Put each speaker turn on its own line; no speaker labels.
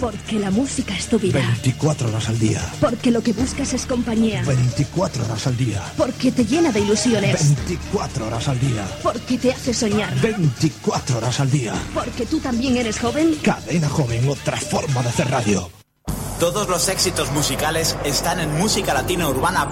Porque la música es tu vida.
24 horas al día.
Porque lo que buscas es compañía.
24 horas al día.
Porque te llena de ilusiones.
24 horas al día.
Porque te hace soñar.
24 horas al día.
Porque tú también eres joven.
Cadena Joven, otra forma de hacer radio.
Todos los éxitos musicales están en musicalatinaurbana.com.